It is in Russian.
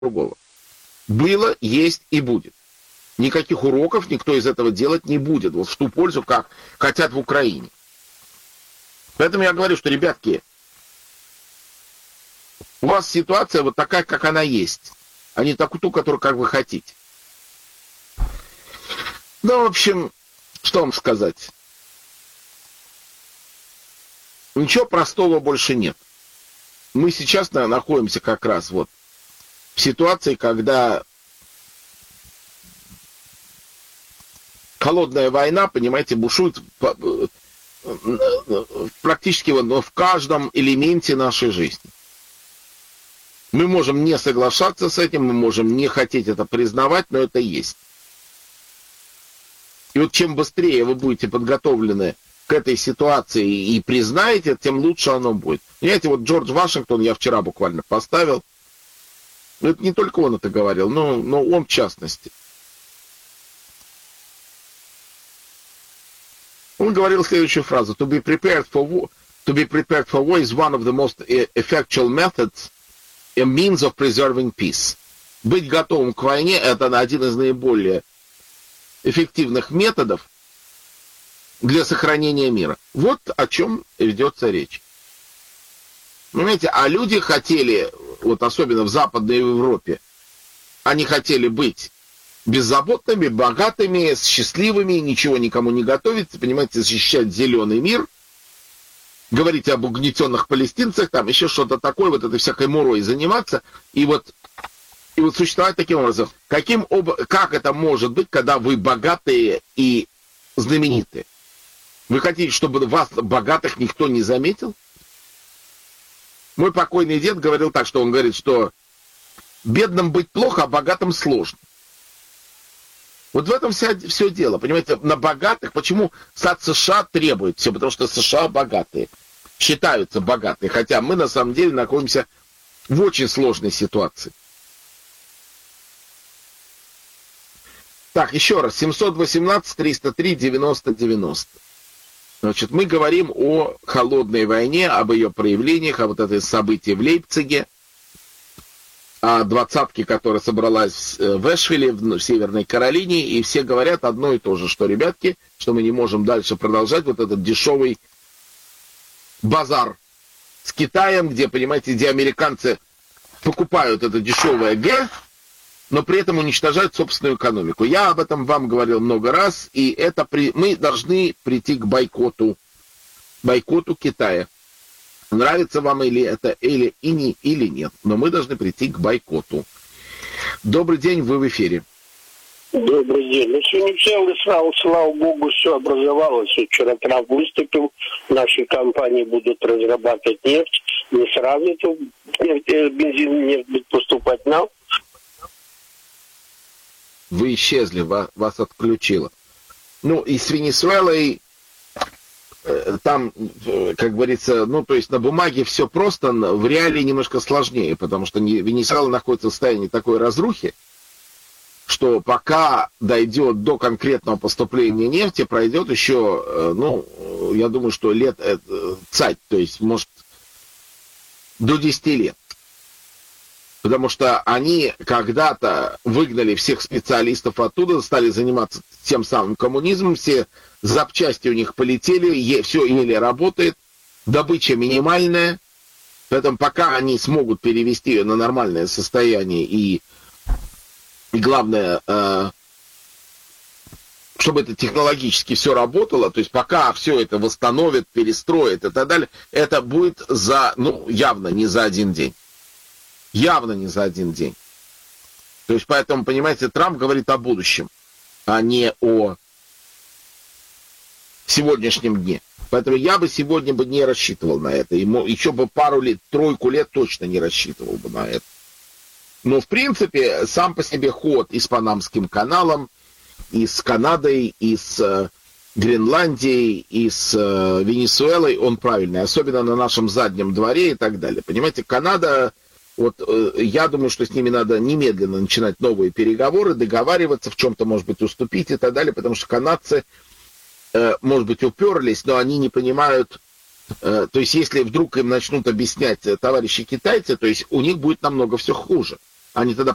другого. Было, есть и будет. Никаких уроков никто из этого делать не будет. Вот в ту пользу, как хотят в Украине. Поэтому я говорю, что, ребятки, у вас ситуация вот такая, как она есть, а не ту, которую как вы хотите. Ну, в общем, что вам сказать? Ничего простого больше нет. Мы сейчас находимся как раз вот в ситуации, когда холодная война, понимаете, бушует практически в каждом элементе нашей жизни. Мы можем не соглашаться с этим, мы можем не хотеть это признавать, но это есть. И вот чем быстрее вы будете подготовлены к этой ситуации и признаете, тем лучше оно будет. Понимаете, вот Джордж Вашингтон, я вчера буквально поставил, это не только он это говорил, но он в частности. Он говорил следующую фразу: to be prepared for war is one of the most effectual methods, a means of preserving peace. Быть готовым к войне — это один из наиболее эффективных методов для сохранения мира. Вот о чем ведется речь. Понимаете, а люди хотели, вот особенно в Западной Европе, они хотели быть беззаботными, богатыми, счастливыми, ничего никому не готовить, понимаете, защищать зеленый мир, говорить об угнетенных палестинцах, там еще что-то такое, вот этой всякой мурой заниматься, и вот существовать таким образом. Как это может быть, когда вы богатые и знаменитые? Вы хотите, чтобы вас, богатых, никто не заметил? Мой покойный дед говорил так, что он говорит, что бедным быть плохо, а богатым сложно. Вот в этом все дело, понимаете, на богатых, почему от США требует все, потому что США богатые, считаются богатые, хотя мы на самом деле находимся в очень сложной ситуации. Так, еще раз, 718-303-90-90. Значит, мы говорим о холодной войне, об ее проявлениях, о вот этой событии в Лейпциге, о двадцатке, которая собралась в Эшвилле, в Северной Каролине, и все говорят одно и то же, что, ребятки, что мы не можем дальше продолжать вот этот дешевый базар с Китаем, где, понимаете, где американцы покупают это дешевое г, но при этом уничтожают собственную экономику. Я об этом вам говорил много раз, и мы должны прийти к бойкоту Китая. Нравится вам или нет, но мы должны прийти к бойкоту. Добрый день, вы в эфире. Добрый день. Ну, сегодня целый, слава богу, все образовалось. Вчера Трамп выступил, наши компании будут разрабатывать нефть. Не сразу бензин, нефть будет поступать нам. Вы исчезли, вас отключило. Ну, и с Венесуэлой там, как говорится, ну, то есть на бумаге все просто, в реалии немножко сложнее, потому что Венесуэла находится в состоянии такой разрухи, что пока дойдет до конкретного поступления нефти, пройдет еще, ну, я думаю, что лет цать, то есть, может, до 10 лет. Потому что они когда-то выгнали всех специалистов оттуда, стали заниматься тем самым коммунизмом, все запчасти у них полетели, все еле работает, добыча минимальная, поэтому пока они смогут перевести ее на нормальное состояние и главное, чтобы это технологически все работало, то есть пока все это восстановит, перестроит и так далее, это будет явно не за один день. Явно не за один день. То есть, поэтому, понимаете, Трамп говорит о будущем, а не о сегодняшнем дне. Поэтому я бы сегодня не рассчитывал на это. Еще бы тройку лет точно не рассчитывал бы на это. Но, в принципе, сам по себе ход и с Панамским каналом, и с Канадой, и с Гренландией, и с Венесуэлой, он правильный. Особенно на нашем заднем дворе и так далее. Понимаете, Канада... Вот я думаю, что с ними надо немедленно начинать новые переговоры, договариваться, в чем-то, может быть, уступить и так далее, потому что канадцы, может быть, уперлись, но они не понимают, то есть если вдруг им начнут объяснять товарищи китайцы, то есть у них будет намного все хуже. Они тогда